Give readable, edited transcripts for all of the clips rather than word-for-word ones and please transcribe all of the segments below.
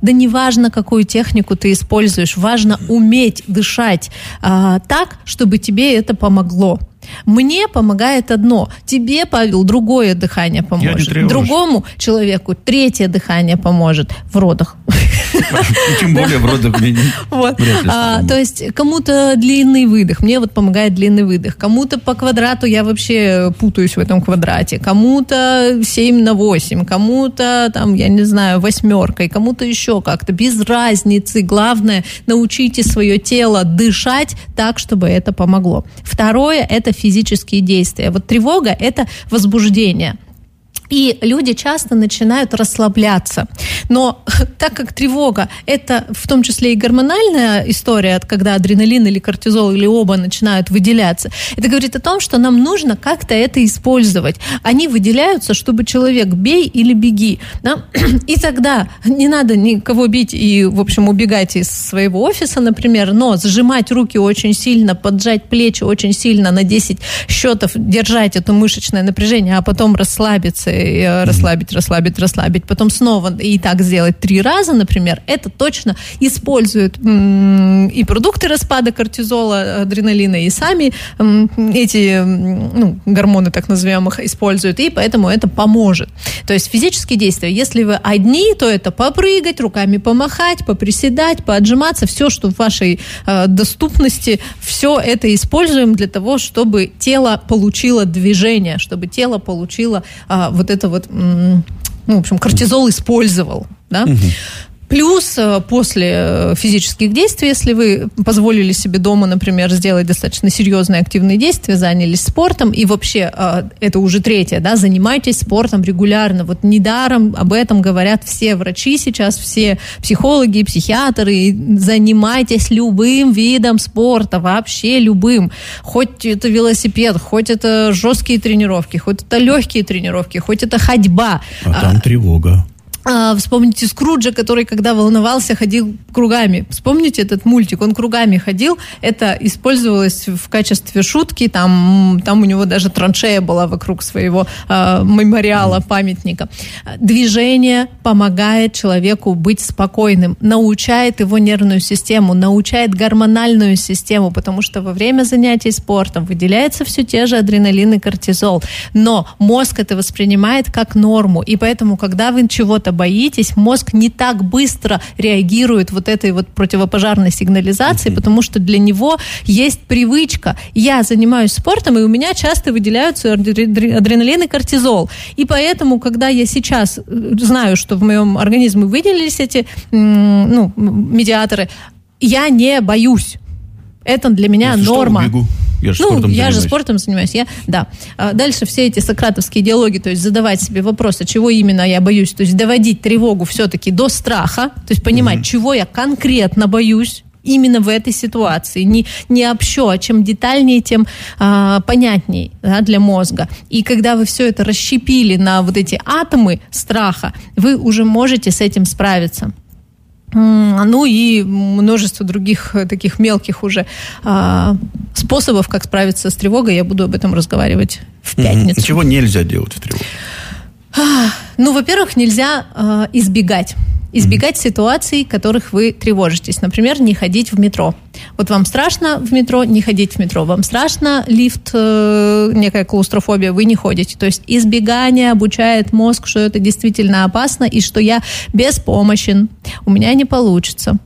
Да неважно, какую технику ты используешь, важно уметь дышать так, чтобы тебе это помогло. Мне помогает одно. Тебе, Павел, другое дыхание поможет. Другому человеку третье дыхание поможет в родах. Тем более в родах мне вряд ли. То есть кому-то длинный выдох. Мне вот помогает длинный выдох. Кому-то по квадрату, я вообще путаюсь в этом квадрате. Кому-то 7/8, кому-то там, я не знаю, 8, кому-то еще как-то. Без разницы. Главное, научите свое тело дышать так, чтобы это помогло. Второе – это физические действия. Вот тревога – это возбуждение. И люди часто начинают расслабляться. Но так как тревога – это в том числе и гормональная история, когда адреналин или кортизол или оба начинают выделяться, это говорит о том, что нам нужно как-то это использовать. Они выделяются, чтобы человек бей или беги. Да? И тогда не надо никого бить и, в общем, убегать из своего офиса, например, но сжимать руки очень сильно, поджать плечи очень сильно на 10 счетов, держать это мышечное напряжение, а потом расслабиться, расслабить, потом снова и так сделать 3 раза, например, это точно используют и продукты распада кортизола, адреналина, и сами эти гормоны, так называемых, используют, и поэтому это поможет. То есть физические действия, если вы одни, то это попрыгать, руками помахать, поприседать, поотжиматься, все, что в вашей доступности, все это используем для того, чтобы тело получило движение, чтобы тело получило вот это вот, в общем, кортизол использовал, да? Плюс после физических действий, если вы позволили себе дома, например, сделать достаточно серьезные активные действия, занялись спортом, и вообще это уже третье, да, занимайтесь спортом регулярно. Вот недаром об этом говорят все врачи сейчас, все психологи, психиатры. Занимайтесь любым видом спорта, вообще любым. Хоть это велосипед, хоть это жесткие тренировки, хоть это легкие тренировки, хоть это ходьба. А там тревога. Вспомните Скруджа, который, когда волновался, ходил кругами. Вспомните этот мультик, он кругами ходил. Это использовалось в качестве шутки. Там у него даже траншея была вокруг своего мемориала, памятника. Движение помогает человеку быть спокойным, научает его нервную систему, научает гормональную систему, потому что во время занятий спортом выделяется все те же адреналин и кортизол. Но мозг это воспринимает как норму. И поэтому, когда вы чего-то боитесь, мозг не так быстро реагирует вот этой вот противопожарной сигнализации, потому что для него есть привычка. Я занимаюсь спортом, и у меня часто выделяются адреналин и кортизол. И поэтому, когда я сейчас знаю, что в моем организме выделились эти медиаторы, я не боюсь. Это для меня норма. Я же спортом занимаюсь. Дальше все эти сократовские диалоги, то есть задавать себе вопросы, чего именно я боюсь, то есть доводить тревогу все-таки до страха, то есть понимать, чего я конкретно боюсь именно в этой ситуации. Не общо, а чем детальнее, тем понятнее, да, для мозга. И когда вы все это расщепили на вот эти атомы страха, вы уже можете с этим справиться. Ну и множество других таких мелких уже способов, как справиться с тревогой. Я буду об этом разговаривать в пятницу. Чего нельзя делать в тревогу? Ну, во-первых, нельзя избегать ситуаций, в которых вы тревожитесь. Например, не ходить в метро. Вот вам страшно в метро, не ходить в метро. Вам страшно лифт, некая клаустрофобия, вы не ходите. То есть избегание обучает мозг, что это действительно опасно и что я беспомощен, у меня не получится.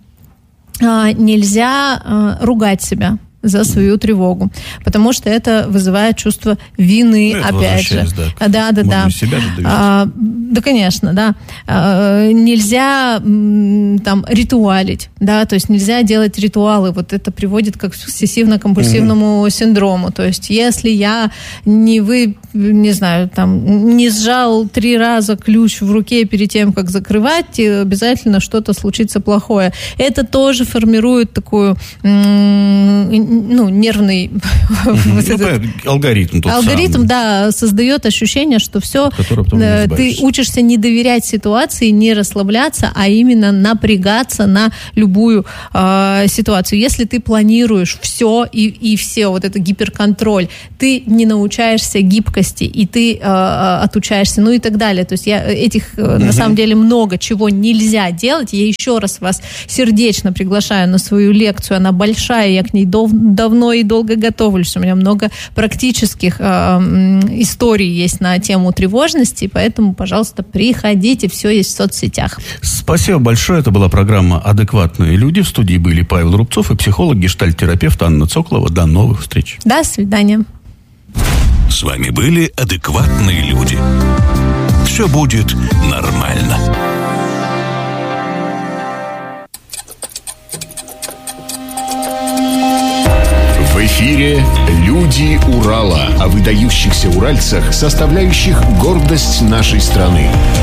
Нельзя ругать себя за свою тревогу, потому что это вызывает чувство вины, опять же. Да. Себя же довести. Да, конечно, да. Нельзя там ритуалить, да, то есть нельзя делать ритуалы. Вот это приводит к обсессивно-компульсивному синдрому. То есть если я не сжал 3 раза ключ в руке перед тем, как закрывать, обязательно что-то случится плохое. Это тоже формирует такую нервный алгоритм. Алгоритм, да, создает ощущение, что все, ты учишься не доверять ситуации, не расслабляться, а именно напрягаться на любую ситуацию. Если ты планируешь все и все, вот это гиперконтроль, ты не научаешься гибкости легкости, и ты отучаешься, ну и так далее. То есть на самом деле много чего нельзя делать. Я еще раз вас сердечно приглашаю на свою лекцию. Она большая, я к ней давно и долго готовлюсь. У меня много практических историй есть на тему тревожности, поэтому, пожалуйста, приходите, все есть в соцсетях. Спасибо большое. Это была программа «Адекватные люди». В студии были Павел Рубцов и психолог, гештальт-терапевт Анна Цоклова. До новых встреч. До свидания. С вами были «Адекватные люди». Все будет нормально. В эфире «Люди Урала» о выдающихся уральцах, составляющих гордость нашей страны.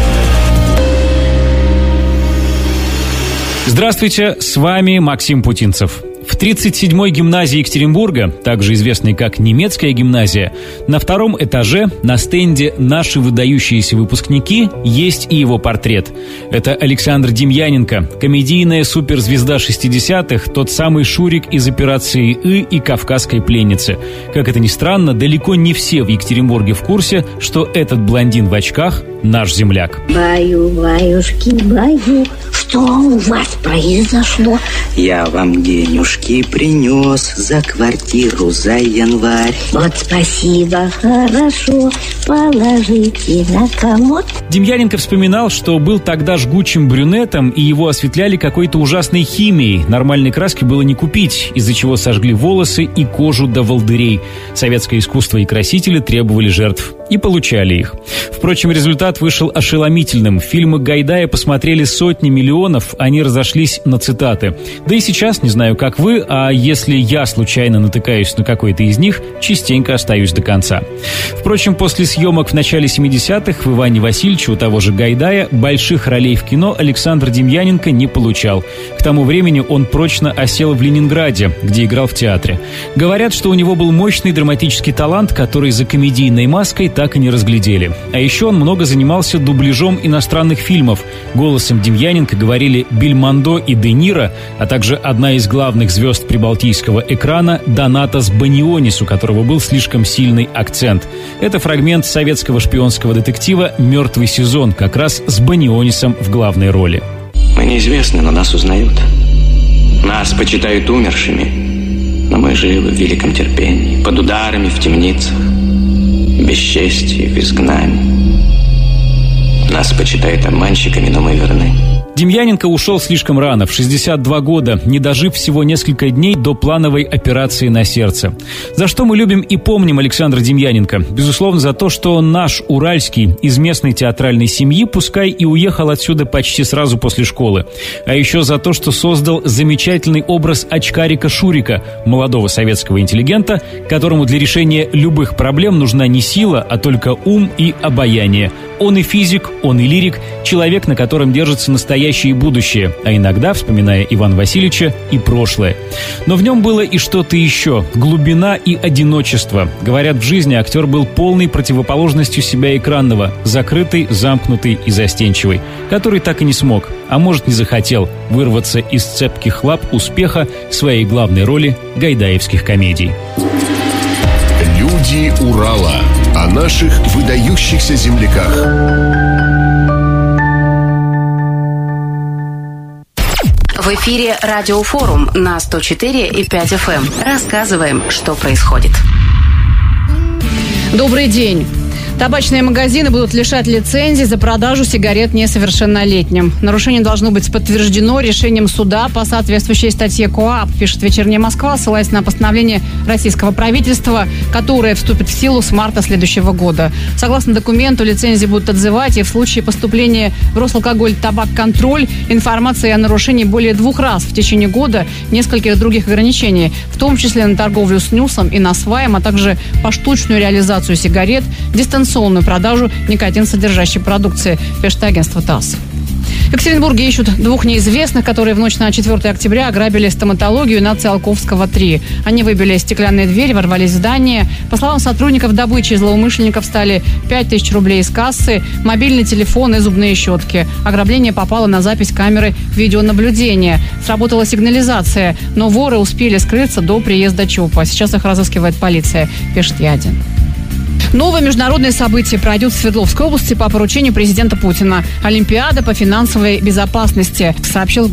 Здравствуйте, с вами Максим Путинцев. В 37-й гимназии Екатеринбурга, также известной как немецкая гимназия, на втором этаже на стенде «Наши выдающиеся выпускники» есть и его портрет. Это Александр Демьяненко, комедийная суперзвезда 60-х, тот самый Шурик из «Операции И» и «Кавказской пленницы». Как это ни странно, далеко не все в Екатеринбурге в курсе, что этот блондин в очках – наш земляк. Баю-баюшки, баю, что у вас произошло? Я вам денежки принес за квартиру за январь. Вот спасибо, хорошо, положите на комод. Демьяненко вспоминал, что был тогда жгучим брюнетом, и его осветляли какой-то ужасной химией. Нормальной краски было не купить, из-за чего сожгли волосы и кожу до волдырей. Советское искусство и красители требовали жертв. И получали их. Впрочем, результат вышел ошеломительным. Фильмы Гайдая посмотрели сотни миллионов, они разошлись на цитаты. Да и сейчас, не знаю, как вы, а если я случайно натыкаюсь на какой-то из них, частенько остаюсь до конца. Впрочем, после съемок в начале 70-х в Иване Васильевиче у того же Гайдая больших ролей в кино Александр Демьяненко не получал. К тому времени он прочно осел в Ленинграде, где играл в театре. Говорят, что у него был мощный драматический талант, который за комедийной маской так и не разглядели. А еще он много занимался дубляжом иностранных фильмов. Голосом Демьяненко говорили Бельмондо и Де Ниро, а также одна из главных звезд прибалтийского экрана Донатас Банионис, у которого был слишком сильный акцент. Это фрагмент советского шпионского детектива «Мертвый сезон», как раз с Банионисом в главной роли. Мы неизвестны, но нас узнают. Нас почитают умершими, но мы живы в великом терпении, под ударами в темницах, бесчестии, в изгнании. Нас почитают обманщиками, но мы верны. Демьяненко ушел слишком рано, в 62 года, не дожив всего несколько дней до плановой операции на сердце. За что мы любим и помним Александра Демьяненко? Безусловно, за то, что он наш, уральский, из местной театральной семьи, пускай и уехал отсюда почти сразу после школы. А еще за то, что создал замечательный образ очкарика Шурика, молодого советского интеллигента, которому для решения любых проблем нужна не сила, а только ум и обаяние. Он и физик, он и лирик, человек, на котором держится настоящее и будущее, а иногда, вспоминая Ивана Васильевича, и прошлое. Но в нем было и что-то еще, глубина и одиночество. Говорят, в жизни актер был полной противоположностью себя экранного, закрытый, замкнутый и застенчивый, который так и не смог, а может не захотел, вырваться из цепких лап успеха своей главной роли гайдаевских комедий. «Люди Урала» о наших выдающихся земляках. В эфире «Радиофорум» на 104,5 FM. Рассказываем, что происходит. Добрый день. Табачные магазины будут лишать лицензий за продажу сигарет несовершеннолетним. Нарушение должно быть подтверждено решением суда по соответствующей статье КоАП, пишет «Вечерняя Москва», ссылаясь на постановление российского правительства, которое вступит в силу с марта следующего года. Согласно документу, лицензии будут отзывать, и в случае поступления в Росалкоголь-Табак-Контроль информации о нарушении более 2 раз в течение года нескольких других ограничений, в том числе на торговлю снюсом и насваем, а также поштучную реализацию сигарет, дистанционную продажу никотин-содержащей продукции, пишет агентство ТАСС. В Екатеринбурге ищут 2 неизвестных, которые в ночь на 4 октября ограбили стоматологию на Циолковского, 3. Они выбили стеклянные двери, ворвались в здание. По словам сотрудников, добычей злоумышленников стали 5000 рублей из кассы, мобильный телефон и зубные щетки. Ограбление попало на запись камеры видеонаблюдения. Сработала сигнализация, но воры успели скрыться до приезда ЧОПа. Сейчас их разыскивает полиция, пишет Ядин. Новые международные события пройдут в Свердловской области по поручению президента Путина. Олимпиада по финансовой безопасности, сообщил